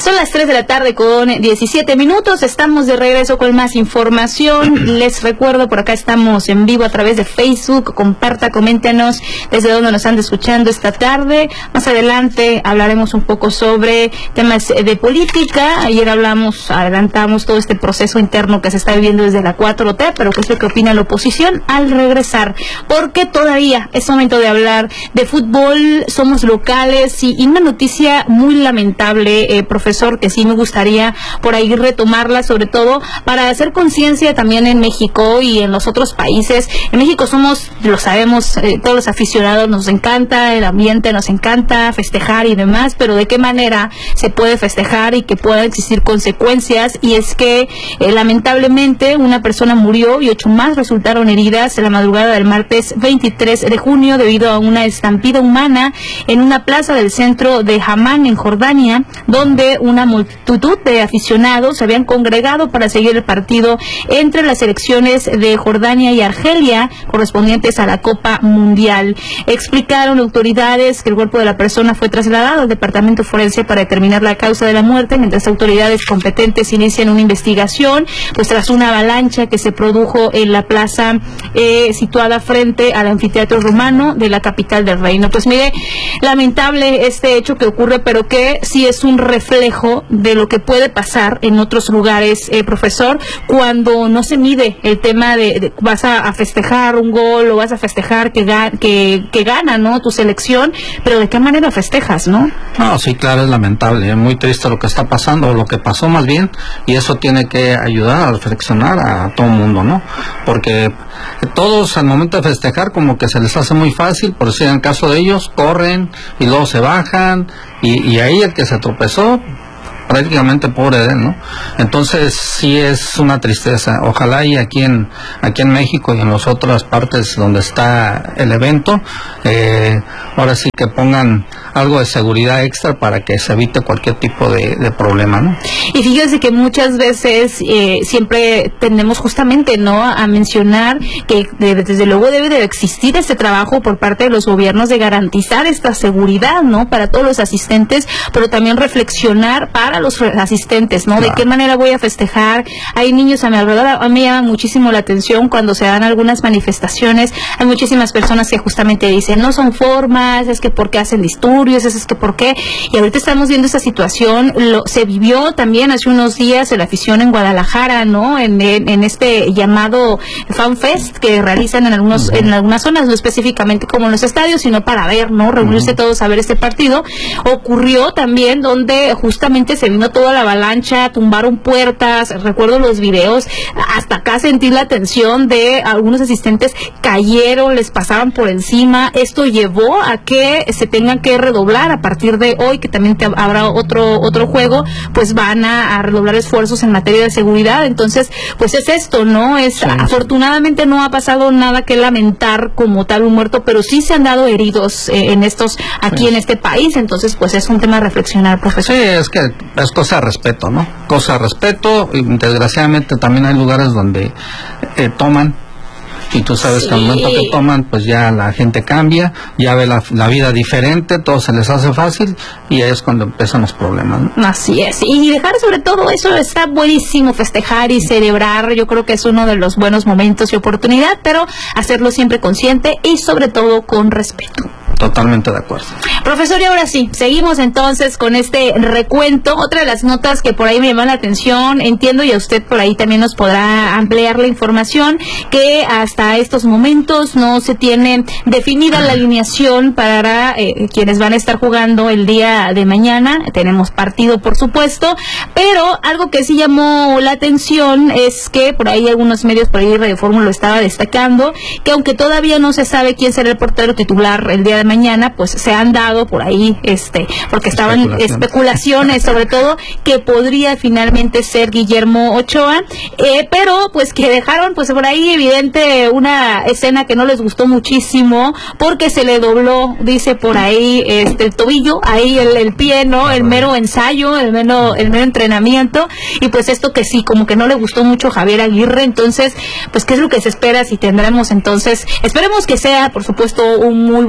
Son las 3 de la tarde con 17 minutos. Estamos de regreso con más información. Les recuerdo, por acá estamos en vivo a través de Facebook. Comparta, coméntenos desde dónde nos están escuchando esta tarde. Más adelante hablaremos un poco sobre temas de política. Ayer adelantamos todo este proceso interno que se está viviendo desde la 4T, pero qué es lo que opina la oposición al regresar. Porque todavía es momento de hablar de fútbol, somos locales y una noticia muy lamentable, profesor, que sí me gustaría por ahí retomarla, sobre todo para hacer conciencia también en México y en los otros países. En México somos, lo sabemos, todos los aficionados nos encanta, el ambiente nos encanta, festejar y demás, pero ¿de qué manera se puede festejar y que puedan existir consecuencias? Y es que lamentablemente una persona murió y 8 más resultaron heridas en la madrugada del martes 23 de junio debido a una estampida humana en una plaza del centro de Amán, en Jordania, donde una multitud de aficionados se habían congregado para seguir el partido entre las selecciones de Jordania y Argelia correspondientes a la Copa Mundial. Explicaron autoridades que el cuerpo de la persona fue trasladado al departamento forense para determinar la causa de la muerte, mientras autoridades competentes inician una investigación, pues tras una avalancha que se produjo en la plaza situada frente al anfiteatro romano de la capital del reino. Pues mire, lamentable este hecho que ocurre, pero que sí es un reflejo de lo que puede pasar en otros lugares, profesor, cuando no se mide el tema de vas a festejar un gol o vas a festejar que gana, ¿no?, tu selección, pero ¿de qué manera festejas, no? No, sí, claro, es lamentable, es muy triste lo que está pasando, o lo que pasó más bien, y eso tiene que ayudar a reflexionar a todo el mundo, ¿no? Porque todos al momento de festejar como que se les hace muy fácil, por decir en el caso de ellos, corren y luego se bajan, y ahí el que se tropezó, prácticamente pobre de él, ¿no? Entonces sí es una tristeza. Ojalá y aquí en México y en las otras partes donde está el evento, ahora sí que pongan algo de seguridad extra para que se evite cualquier tipo de problema, ¿no? Y fíjense que muchas veces siempre tendemos justamente, ¿no?, a mencionar que desde luego debe de existir este trabajo por parte de los gobiernos de garantizar esta seguridad, ¿no?, para todos los asistentes, pero también reflexionar para los asistentes, ¿no? Claro. ¿De qué manera voy a festejar? Hay niños a mi alrededor. A mí me llama muchísimo la atención cuando se dan algunas manifestaciones. Hay muchísimas personas que justamente dicen, no son formas, es que por qué hacen disturbios, es que por qué. Y ahorita estamos viendo esta situación. Se vivió también hace unos días en la afición en Guadalajara, ¿no? En este llamado Fan Fest que realizan en algunas zonas, no específicamente como en los estadios, sino para ver, ¿no?, reunirse todos a ver este partido. Ocurrió también donde justamente se vino toda la avalancha, tumbaron puertas, recuerdo los videos, hasta acá sentí la tensión de algunos asistentes, cayeron, les pasaban por encima. Esto llevó a que se tengan que redoblar a partir de hoy, que también habrá otro juego, pues van a redoblar esfuerzos en materia de seguridad. Entonces, pues es esto, ¿no? Sí. Afortunadamente no ha pasado nada que lamentar como tal un muerto, pero sí se han dado heridos en este país. Entonces, pues es un tema a reflexionar, profesor. Sí, es que es cosa de respeto, ¿no? Cosa de respeto, y desgraciadamente también hay lugares donde toman, y tú sabes que al momento que toman, pues ya la gente cambia, ya ve la vida diferente, todo se les hace fácil, y ahí es cuando empiezan los problemas, ¿no? Así es, y dejar sobre todo eso, está buenísimo festejar y celebrar, yo creo que es uno de los buenos momentos y oportunidad, pero hacerlo siempre consciente y sobre todo con respeto. Totalmente de acuerdo. Profesor, y ahora sí, seguimos entonces con este recuento. Otra de las notas que por ahí me llama la atención, entiendo, y a usted por ahí también nos podrá ampliar la información, que hasta estos momentos no se tiene definida la alineación para quienes van a estar jugando el día de mañana. Tenemos partido, por supuesto, pero algo que sí llamó la atención es que por ahí algunos medios, por ahí Radio Fórmula lo estaba destacando, que aunque todavía no se sabe quién será el portero titular el día de mañana, pues se han dado por ahí, porque estaban especulaciones sobre todo que podría finalmente ser Guillermo Ochoa, pero pues que dejaron pues por ahí evidente una escena que no les gustó muchísimo, porque se le dobló, dice por ahí, el tobillo, ahí el pie, ¿no? El mero ensayo, el mero entrenamiento, y pues esto que sí, como que no le gustó mucho a Javier Aguirre. Entonces, pues qué es lo que se espera, si tendremos entonces, esperemos que sea por supuesto un muy buen encuentro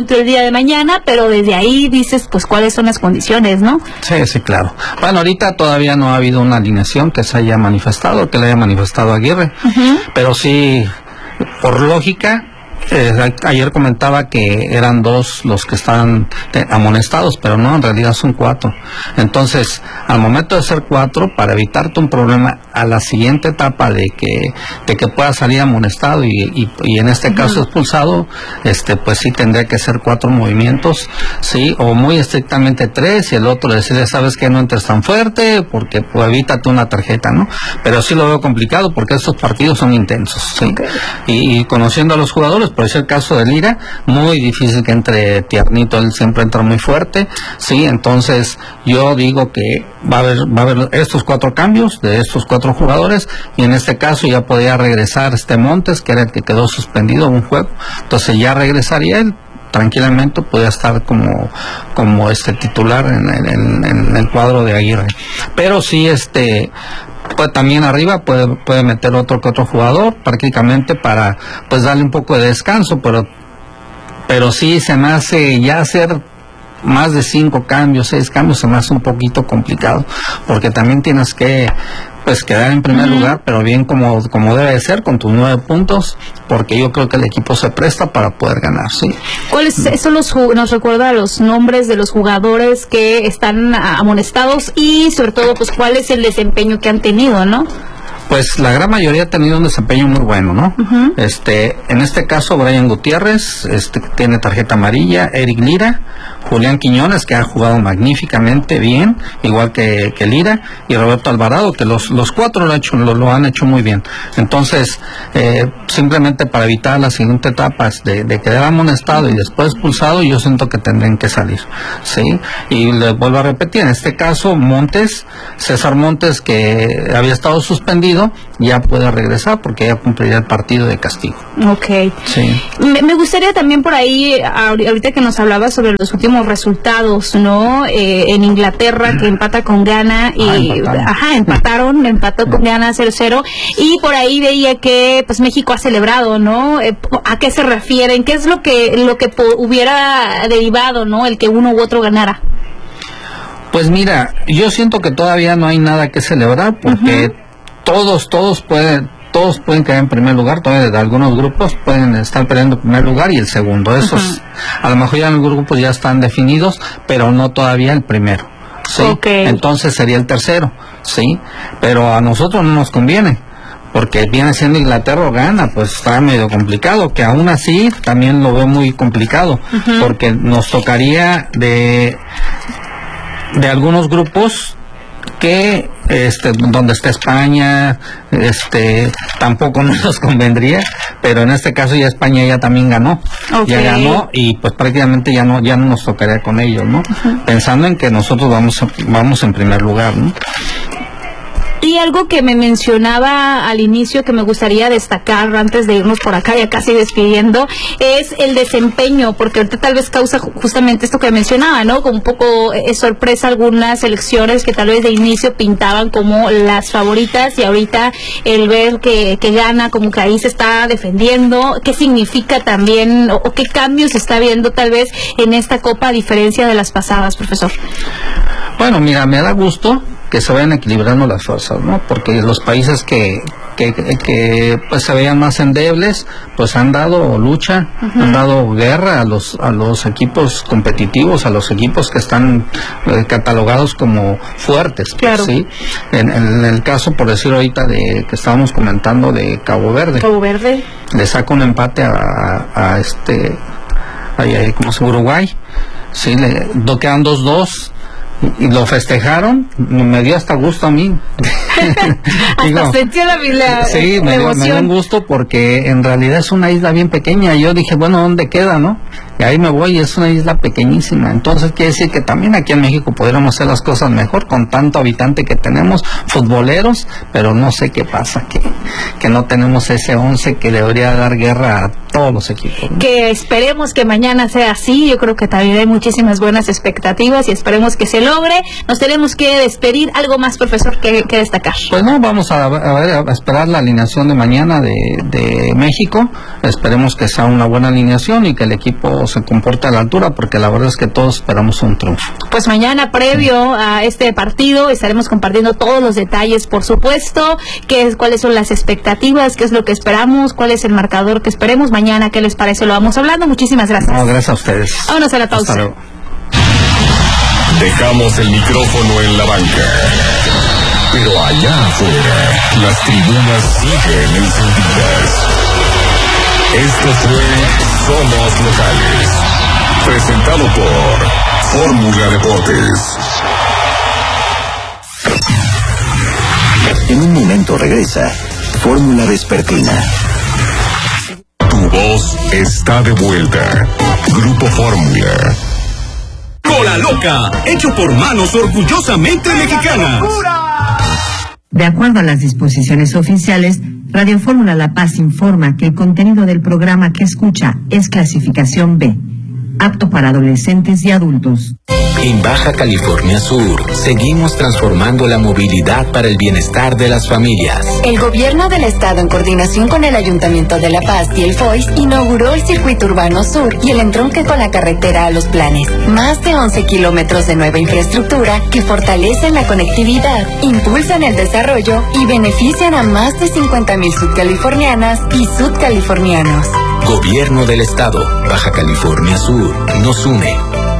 encuentro el día de mañana, pero desde ahí dices, pues, cuáles son las condiciones, ¿no? Sí, claro. Bueno, ahorita todavía no ha habido una alineación que se haya manifestado, que le haya manifestado Aguirre, pero sí, por lógica, ayer comentaba que eran 2 los que estaban amonestados, pero no, en realidad son 4. Entonces, al momento de ser 4, para evitarte un problema a la siguiente etapa de que pueda salir amonestado y en este caso expulsado, pues sí tendría que ser 4 movimientos, sí, o muy estrictamente 3, y el otro decirle, sabes que no entres tan fuerte, porque pues, evítate una tarjeta, ¿no? Pero sí lo veo complicado porque estos partidos son intensos, ¿sí? Y conociendo a los jugadores, por ese caso de Lira, muy difícil que entre tiernito, él siempre entra muy fuerte, sí, entonces yo digo que va a haber estos 4 cambios de estos 4 jugadores, y en este caso ya podría regresar Montes, que era el que quedó suspendido un juego, entonces ya regresaría él tranquilamente, podría estar como titular en el cuadro de Aguirre, pero sí pues también arriba puede meter otro jugador prácticamente para pues darle un poco de descanso, pero sí se me hace ya hacer más de 5 cambios, 6 cambios, se me hace un poquito complicado, porque también tienes que pues quedar en primer lugar, pero bien como debe de ser, con tus 9 puntos, porque yo creo que el equipo se presta para poder ganar, sí. ¿Cuáles son nos recuerda los nombres de los jugadores que están amonestados y sobre todo pues cuál es el desempeño que han tenido, ¿no? Pues la gran mayoría ha tenido un desempeño muy bueno, ¿no? En este caso, Brian Gutiérrez, tiene tarjeta amarilla, Eric Lira, Julián Quiñones, que ha jugado magníficamente bien, igual que Lira, y Roberto Alvarado, que los 4 lo han hecho muy bien. Entonces, simplemente para evitar la siguiente etapa de quedar amonestado y después expulsado, yo siento que tendrían que salir, ¿sí? Y les vuelvo a repetir, en este caso, César Montes, que había estado suspendido, ya puede regresar porque ya cumpliría el partido de castigo. Ok. Sí. Me gustaría también por ahí, ahorita que nos hablabas sobre los últimos resultados, ¿no? En Inglaterra, que empata con Ghana y empató con Ghana 0-0, y por ahí veía que pues México ha celebrado, ¿no? ¿A qué se refieren? ¿Qué es lo que hubiera derivado, ¿no? El que uno u otro ganara. Pues mira, yo siento que todavía no hay nada que celebrar porque todos pueden quedar en primer lugar, todavía de algunos grupos pueden estar peleando el primer lugar y el segundo, esos a lo mejor ya los grupos ya están definidos, pero no todavía el primero, ¿sí? Entonces sería el tercero, ¿sí? Pero a nosotros no nos conviene, porque viene siendo Inglaterra o Ghana, pues está medio complicado, que aún así también lo veo muy complicado, porque nos tocaría de algunos grupos que donde está España, tampoco nos convendría, pero en este caso ya España ya también ganó, ya ganó, y pues prácticamente ya no nos tocaría con ellos, ¿no? Pensando en que nosotros vamos en primer lugar, ¿no? Y algo que me mencionaba al inicio que me gustaría destacar antes de irnos por acá, ya casi despidiendo, es el desempeño, porque ahorita tal vez causa justamente esto que mencionaba, ¿no? Como un poco sorpresa algunas selecciones que tal vez de inicio pintaban como las favoritas, y ahorita el ver que gana, como que ahí se está defendiendo. ¿Qué significa también o qué cambios se está viendo tal vez en esta Copa a diferencia de las pasadas, profesor? Bueno, mira, me da gusto que se vayan equilibrando las fuerzas, ¿no? Porque los países que pues se veían más endebles, pues han dado lucha, han dado guerra a los equipos competitivos, a los equipos que están catalogados como fuertes, claro. ¿sí? En el caso, por decir ahorita, de que estábamos comentando de Cabo Verde, le saca un empate a como es Uruguay, sí, quedan 2-2 y lo festejaron, me dio hasta gusto a mí. Hasta sentí la sí, me dio un gusto, porque en realidad es una isla bien pequeña. Yo dije, bueno, ¿dónde queda, no? Y ahí me voy, es una isla pequeñísima. Entonces quiere decir que también aquí en México podríamos hacer las cosas mejor, con tanto habitante que tenemos, futboleros, pero no sé qué pasa, que no tenemos ese 11 que debería dar guerra a todos los equipos, ¿no? Que esperemos que mañana sea así. Yo creo que también hay muchísimas buenas expectativas y esperemos que se logre. Nos tenemos que despedir. ¿Algo más, profesor, que destacar? destacar? Pues no, vamos a esperar la alineación de mañana de México. Esperemos que sea una buena alineación y que el equipo se comporte a la altura, porque la verdad es que todos esperamos un triunfo. Pues mañana, previo a este partido, estaremos compartiendo todos los detalles, por supuesto, cuáles son las expectativas, qué es lo que esperamos, cuál es el marcador que esperemos mañana, qué les parece, lo vamos hablando. Muchísimas gracias. No, gracias a ustedes. Vámonos a la pausa. Dejamos el micrófono en la banca, pero allá afuera las tribunas siguen encendidas. Esto fue Somos Locales, presentado por Fórmula Deportes. En un momento regresa Fórmula Vespertina. Tu voz está de vuelta. Grupo Fórmula. Cola Loca, hecho por manos orgullosamente mexicanas. De acuerdo a las disposiciones oficiales, Radio Fórmula La Paz informa que el contenido del programa que escucha es clasificación B, apto para adolescentes y adultos. En Baja California Sur, seguimos transformando la movilidad para el bienestar de las familias. El gobierno del estado, en coordinación con el Ayuntamiento de La Paz y el FOIS, inauguró el Circuito Urbano Sur y el entronque con la carretera a Los Planes. Más de 11 kilómetros de nueva infraestructura que fortalecen la conectividad, impulsan el desarrollo y benefician a más de 50,000 sudcalifornianas y sudcalifornianos. Gobierno del estado, Baja California Sur, nos une.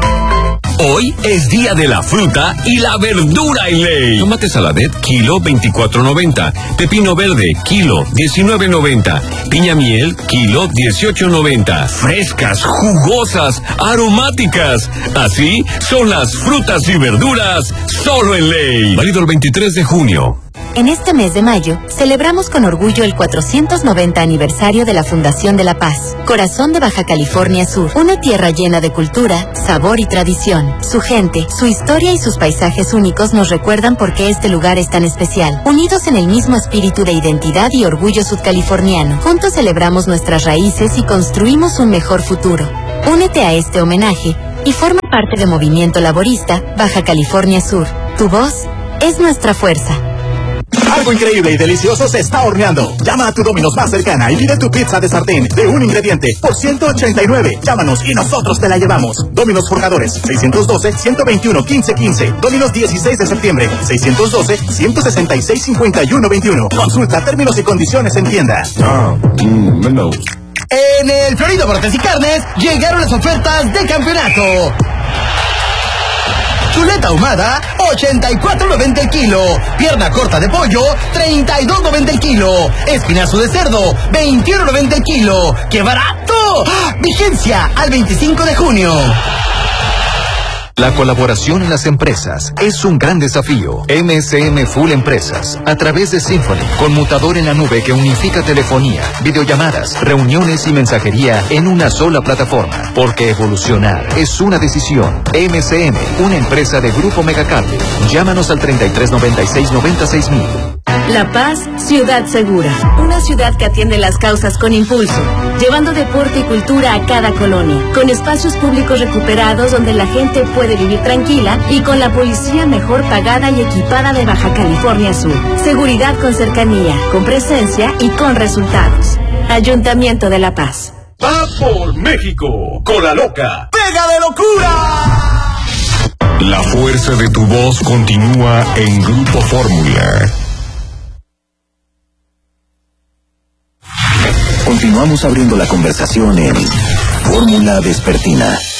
Hoy es día de la fruta y la verdura en ley. Tomate saladet, kilo 24.90. Pepino verde, kilo 19.90. Piña miel, kilo 18.90. Frescas, jugosas, aromáticas. Así son las frutas y verduras solo en ley. Válido el 23 de junio. En este mes de mayo, celebramos con orgullo el 490 aniversario de la Fundación de la Paz, corazón de Baja California Sur, una tierra llena de cultura, sabor y tradición. Su gente, su historia y sus paisajes únicos nos recuerdan por qué este lugar es tan especial. Unidos en el mismo espíritu de identidad y orgullo sudcaliforniano, juntos celebramos nuestras raíces y construimos un mejor futuro. Únete a este homenaje y forma parte del movimiento laborista Baja California Sur. Tu voz es nuestra fuerza. Algo increíble y delicioso se está horneando. Llama a tu Domino's más cercana y pide tu pizza de sartén de un ingrediente por 189. Llámanos y nosotros te la llevamos. Domino's Forjadores, 612-121-1515. Domino's 16 de septiembre, 612-166-5121. Consulta términos y condiciones en tienda. En el Florido Brotes y Carnes llegaron las ofertas de campeonato. Chuleta ahumada, 84.90 el kilo. Pierna corta de pollo, 32.90 el kilo. Espinazo de cerdo, 21.90 el kilo. ¡Qué barato! ¡Ah! Vigencia al 25 de junio. La colaboración en las empresas es un gran desafío. MSM Full Empresas, a través de Symphony, conmutador en la nube que unifica telefonía, videollamadas, reuniones y mensajería en una sola plataforma. Porque evolucionar es una decisión. MSM, una empresa de Grupo Megacable. Llámanos al 3396-96000. La Paz, ciudad segura. Una ciudad que atiende las causas con impulso, llevando deporte y cultura a cada colonia, con espacios públicos recuperados donde la gente puede vivir tranquila y con la policía mejor pagada y equipada de Baja California Sur. Seguridad con cercanía, con presencia y con resultados. Ayuntamiento de La Paz. ¡Va por México! ¡Cola Loca! ¡Pega de locura! La fuerza de tu voz continúa en Grupo Fórmula. Continuamos abriendo la conversación en Fórmula Vespertina.